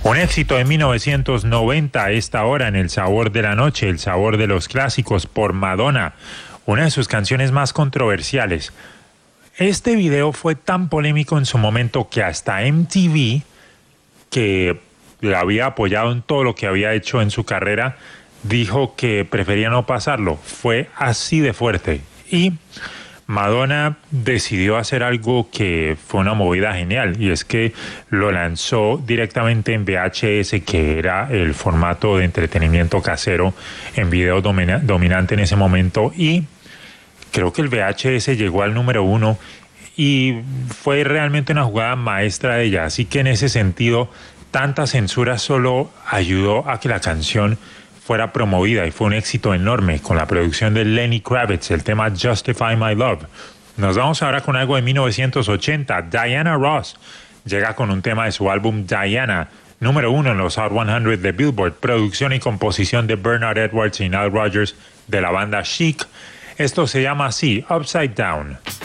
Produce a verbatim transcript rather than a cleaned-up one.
Un éxito de mil novecientos noventa a esta hora en El Sabor de la Noche, el sabor de los clásicos por Madonna, una de sus canciones más controversiales. Este video fue tan polémico en su momento que hasta M T V, que la había apoyado en todo lo que había hecho en su carrera, dijo que prefería no pasarlo. Fue así de fuerte. Y Madonna decidió hacer algo que fue una movida genial, y es que lo lanzó directamente en V H S, que era el formato de entretenimiento casero en video domina- dominante en ese momento, y creo que el V H S llegó al número uno y fue realmente una jugada maestra de ella. Así que en ese sentido, tanta censura solo ayudó a que la canción fuera promovida, y fue un éxito enorme con la producción de Lenny Kravitz, el tema Justify My Love. Nos vamos ahora con algo de mil novecientos ochenta. Diana Ross llega con un tema de su álbum Diana, número uno en los Hot cien de Billboard, producción y composición de Bernard Edwards y Nile Rodgers de la banda Chic. Esto se llama así, Upside Down.